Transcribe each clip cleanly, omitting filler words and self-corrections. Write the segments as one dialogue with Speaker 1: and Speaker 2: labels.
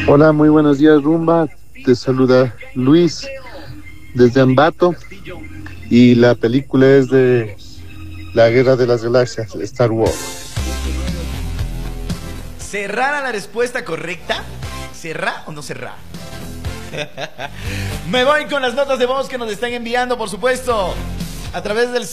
Speaker 1: Hola, muy buenos días, Rumba. Te saluda Luis desde Ambato y la película es de la Guerra de las Galaxias, Star Wars.
Speaker 2: ¿Cerrará la respuesta correcta? ¿Cerrá o no cerrá? Me voy con las notas de voz que nos están enviando, por supuesto, a través del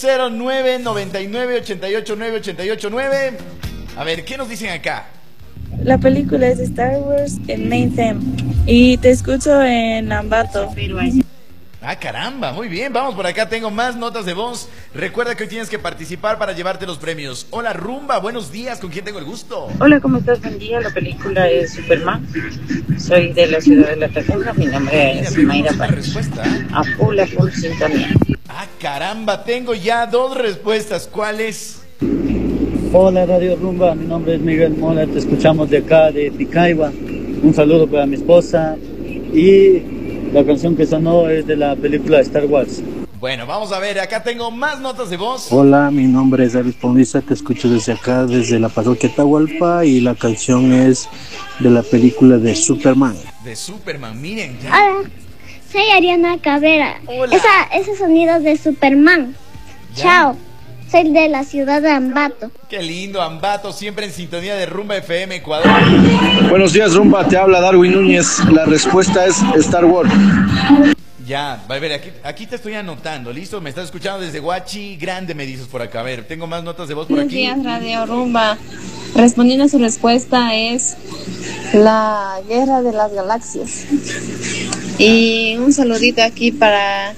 Speaker 2: 0999-889-889. A ver, ¿qué nos dicen acá?
Speaker 3: La película es de Star Wars, el main theme. Y te escucho en Ambato.
Speaker 2: Ah, caramba, muy bien, vamos por acá, tengo más notas de voz. Recuerda que hoy tienes que participar para llevarte los premios. Hola, Rumba, buenos días, ¿con quién tengo el gusto?
Speaker 4: Hola, ¿cómo estás? Buen día, la película es Superman. Soy de la ciudad de La Tacunga, mi nombre es Mayra Párez. A full sintonía.
Speaker 2: Ah, caramba, tengo ya dos respuestas, ¿cuáles?
Speaker 5: Hola Radio Rumba, mi nombre es Miguel Mola, te escuchamos de acá de Picaiba. Un saludo para mi esposa y la canción que sonó es de la película Star Wars.
Speaker 2: Bueno, vamos a ver, acá tengo más notas de voz.
Speaker 6: Hola, mi nombre es David Paulista, te escucho desde acá, desde la parroquia Tahualpa y la canción es de la película de Superman.
Speaker 2: De Superman, miren ya.
Speaker 7: Hola, soy Ariana Cabrera.
Speaker 2: Hola.
Speaker 7: Ese sonido es de Superman.
Speaker 2: ¿Ya?
Speaker 7: Chao. Soy de la ciudad de Ambato.
Speaker 2: Qué lindo, Ambato, siempre en sintonía de Rumba FM Ecuador.
Speaker 8: Buenos días, Rumba, te habla Darwin Núñez. La respuesta es Star Wars.
Speaker 2: Ya, a ver, aquí te estoy anotando, ¿listo? Me estás escuchando desde Huachi Grande, me dices por acá. A ver, tengo más notas de voz por
Speaker 3: Buenos
Speaker 2: aquí.
Speaker 3: días, Radio Rumba. Respondiendo a su respuesta es la Guerra de las Galaxias. Y un saludito aquí para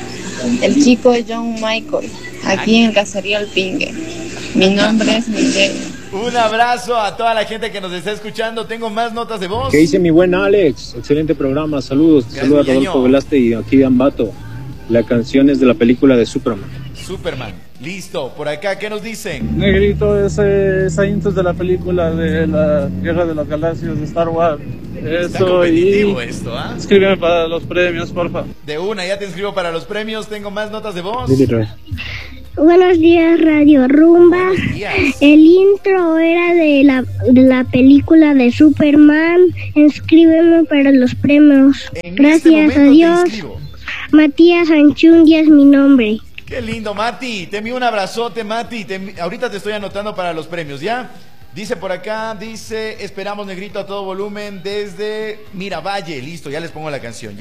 Speaker 3: el chico John Michael, aquí en el Caserío El Pingue. Mi nombre es Miguel.
Speaker 2: Un abrazo a toda la gente que nos está escuchando. Tengo más notas de voz.
Speaker 9: ¿Qué dice mi buen Alex? Excelente programa, saludos.
Speaker 2: Gracias,
Speaker 9: Saluda a
Speaker 2: Yaño.
Speaker 9: Rodolfo Velaste y aquí de Ambato. La canción es de la película de Superman.
Speaker 2: Superman, listo. Por acá, ¿qué nos dicen?
Speaker 5: Negrito, esa intro de la película de la Guerra de las Galaxias de Star Wars.
Speaker 2: Está
Speaker 5: Eso,
Speaker 2: competitivo
Speaker 5: y
Speaker 2: esto, ¿ah?
Speaker 5: escríbeme para los premios, porfa.
Speaker 2: De una, ya te inscribo para los premios. Tengo más notas de voz.
Speaker 7: Buenos días, Radio Rumba.
Speaker 2: Buenos días.
Speaker 7: El intro era de la película de Superman. Inscríbeme para los premios.
Speaker 2: En
Speaker 7: Gracias
Speaker 2: este momento
Speaker 7: a
Speaker 2: te
Speaker 7: Dios.
Speaker 2: inscribo.
Speaker 7: Matías Anchundia es mi nombre.
Speaker 2: Qué lindo, Mati. Te envío un abrazote, Mati. Ahorita te estoy anotando para los premios, ¿ya? Dice por acá, esperamos Negrito a todo volumen desde Miravalle. Listo, ya les pongo la canción,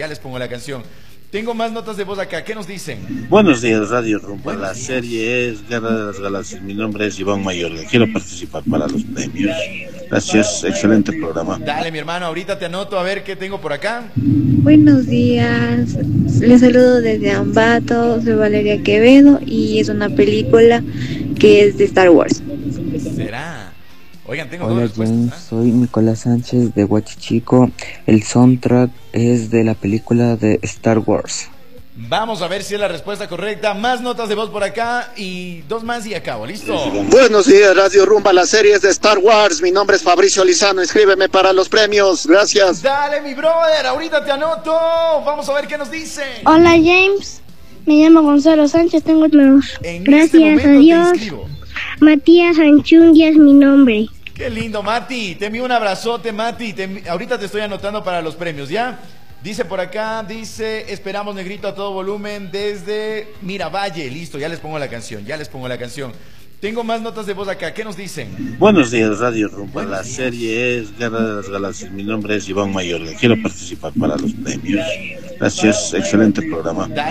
Speaker 2: Tengo más notas de voz acá, ¿qué nos dicen?
Speaker 6: Buenos días, Radio Rumba,
Speaker 2: Buenos
Speaker 6: la
Speaker 2: días.
Speaker 6: serie es Guerra de las Galaxias, mi nombre es Iván Mayorga, quiero participar para los premios. Gracias, excelente programa.
Speaker 2: Dale, mi hermano, ahorita te anoto a ver qué tengo por acá.
Speaker 3: Buenos días. Les saludo desde Ambato. Soy Valeria Quevedo y es una película que es de Star Wars.
Speaker 2: ¿Será? Oigan, tengo dos
Speaker 10: Hola
Speaker 2: respuestas.
Speaker 10: James, soy Nicolás Sánchez de Huachichico. El soundtrack es de la película de Star Wars.
Speaker 2: Vamos a ver si es la respuesta correcta. Más notas de voz por acá y dos más y acabo, ¿listo?
Speaker 8: Buenos días, Radio Rumba, la serie es de Star Wars. Mi nombre es Fabricio Lizano, inscríbeme para los premios. Gracias.
Speaker 2: Dale, mi brother, ahorita te anoto. Vamos a ver qué nos dicen.
Speaker 7: Hola, James. Me llamo Gonzalo Sánchez. Tengo los.
Speaker 2: En
Speaker 7: Gracias
Speaker 2: este momento
Speaker 7: a
Speaker 2: te
Speaker 7: Dios.
Speaker 2: inscribo.
Speaker 7: Matías Anchundia es mi nombre.
Speaker 2: Qué lindo, Mati. Te envío un abrazote, Mati. Ahorita te estoy anotando para los premios, ¿ya? Dice por acá, esperamos Negrito a todo volumen desde Miravalle. Listo, ya les pongo la canción, Tengo más notas de voz acá, ¿qué nos dicen?
Speaker 6: Buenos días, Radio Rumba,
Speaker 2: Buenos
Speaker 6: la
Speaker 2: días.
Speaker 6: serie es Guerra de las Galaxias, mi nombre es Iván Mayorga, quiero participar para los premios. Gracias, excelente programa.